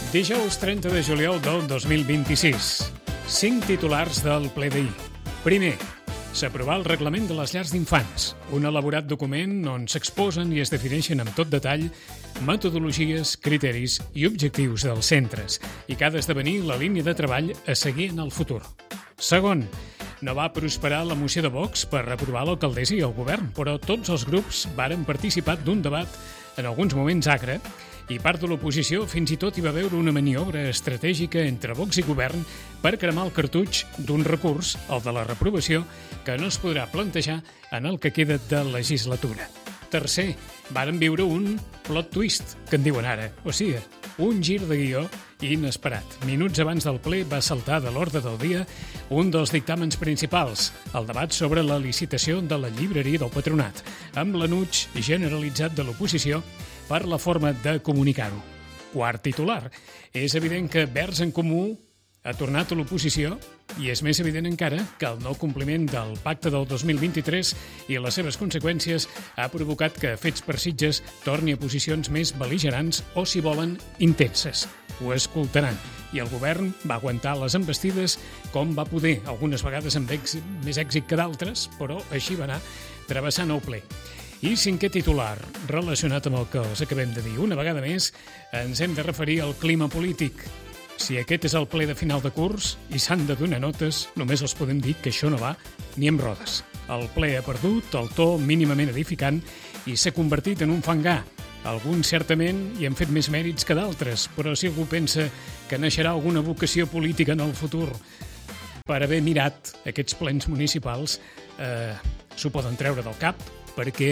Dijous 30 de juliol del 2026. 5 titulars del ple d'ahir. Primer, s'aprovà el reglament de les llars d'infants, un elaborat document on s'exposen i es defineixen amb tot detall metodologies, criteris i objectius dels centres i que ha d'esdevenir la línia de treball a seguir en el futur. Segon, no va prosperar la moció de Vox per aprovar l'alcaldessa i el govern, però tots els grups varen participar d'un debat en alguns moments acre i part de l'oposició fins i tot hi va veure una maniobra estratègica entre Vox i govern per cremar el cartutx d'un recurs, el de la reprovació, que no es podrà plantejar en el que queda de legislatura. Tercer, varen viure un plot twist, que en diuen ara, o sigui, un gir de guió inesperat. Minuts abans del ple va saltar de l'ordre del dia un dels dictàmens principals, el debat sobre la licitació de la llibreria del Patronat, amb l'enuig generalitzat de l'oposició per la forma de comunicar-ho. Quart titular. És evident que Verds en Comú ha tornat a l'oposició i és més evident encara que el no compliment del pacte del 2023 i les seves conseqüències ha provocat que Fets per Sitges torni a posicions més bel·ligerants o, si volen, intenses. Ho escoltaran. I el govern va aguantar les embestides com va poder, algunes vegades amb més èxit que d'altres, però així va anar travessant el ple. I cinquè titular, relacionat amb el que els acabem de dir. Una vegada més, ens hem de referir al clima polític. Si aquest és el ple de final de curs i s'han de donar notes, només els podem dir que això no va ni amb rodes. El ple ha perdut el to mínimament edificant i s'ha convertit en un fangar. Alguns certament hi han fet més mèrits que d'altres, però si algú pensa que naixerà alguna vocació política en el futur per haver mirat aquests plens municipals, s'ho poden treure del cap, perquè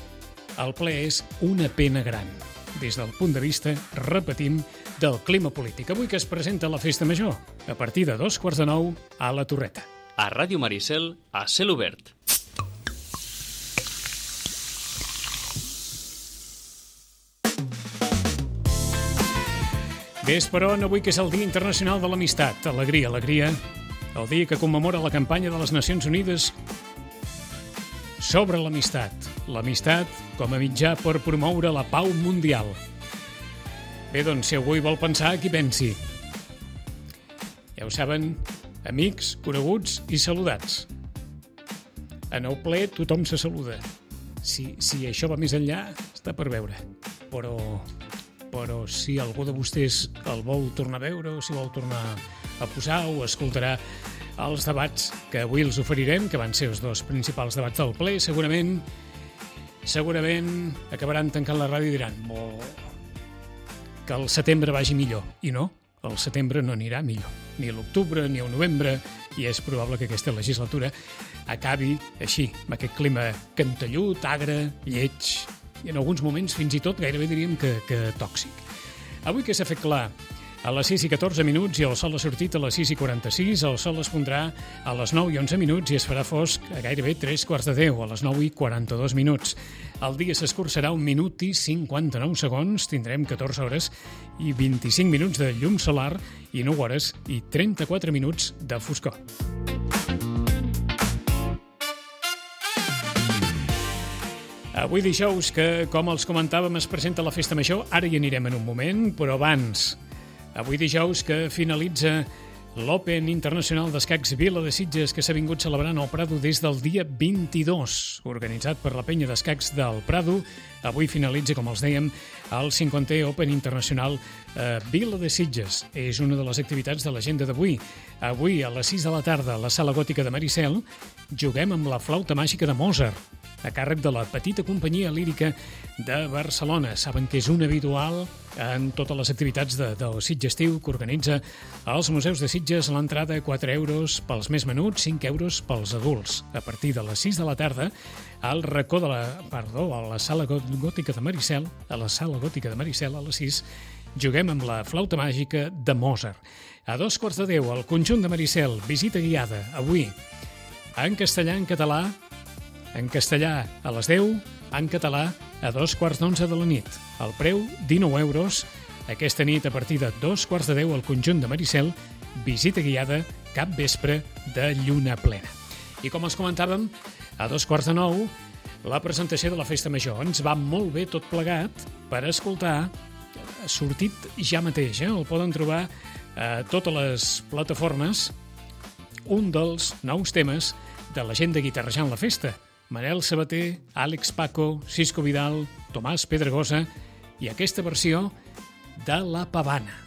el ple és una pena gran, des del punt de vista, repetim, del clima polític. Avui que es presenta la Festa Major, a partir de 8:45 a la Torreta. A Ràdio Maricel, a cel obert. Vesperon, avui que és el Dia Internacional de l'Amistat. Alegria, alegria. El dia que commemora la campanya de les Nacions Unides sobre l'amistat. L'amistat com a mitjà per promoure la pau mundial. Bé, doncs, si algú hi vol pensar, qui pensi. Ja ho saben, amics, coneguts i saludats. En el ple tothom se saluda. Si això va més enllà, està per veure. Però si algú de vostès el vol tornar a veure o si vol tornar a posar o escoltarà els debats que avui els oferirem, que van ser els dos principals debats del ple, segurament acabaran tancant la ràdio i diran que el setembre vagi millor. I no, el setembre no anirà millor. Ni l'octubre, ni el novembre, i és probable que aquesta legislatura acabi així, amb aquest clima cantellut, agre, lleig, i en alguns moments fins i tot gairebé diríem que tòxic. Avui que s'ha fet clar a les 6:14 i el sol ha sortit a les 6:46, el sol es pondrà a les 9:11 i es farà fosc a gairebé 3:45, a les 9:42. El dia s'escurçarà 1 minut i 59 segons, tindrem 14 hores i 25 minuts de llum solar i 9 hores i 34 minuts de foscor. Avui dijous, que com els comentàvem es presenta la Festa Major, ara hi anirem en un moment, però abans. Avui dijous que finalitza l'Open Internacional d'Escacs Vila de Sitges, que s'ha vingut celebrant al Prado des del dia 22, organitzat per la penya d'escacs del Prado. Avui finalitza, com els dèiem, el 50è Open Internacional Vila de Sitges. És una de les activitats de l'agenda d'avui. Avui, a les 6 de la tarda, a la Sala Gòtica de Maricel, juguem amb la flauta màgica de Mozart, a càrrec de la petita companyia lírica de Barcelona. Saben que és un habitual en totes les activitats del Sitgestiu que organitza els museus de Sitges. L'entrada 4 euros pels més menuts, 5 euros pels adults. A partir de les 6 de la tarda, a la Sala Gòtica de Maricel, a les 6, juguem amb la flauta màgica de Mozart. A 9:45, al conjunt de Maricel, visita guiada, avui, en castellà, en català, en castellà a les 10, en català a 11:15 de la nit. El preu, 19 euros. Aquesta nit, a partir de 9:15 al conjunt de Maricel, visita guiada, cap vespre de lluna plena. I com els comentàvem, a 9:15, la presentació de la Festa Major. Ens va molt bé tot plegat per escoltar sortit ja mateix, el poden trobar a totes les plataformes, un dels nous temes de la gent de Guitarrejant la Festa. Manel Sabater, Àlex Paco, Cisco Vidal, Tomàs Pedregosa i aquesta versió de La Pavana.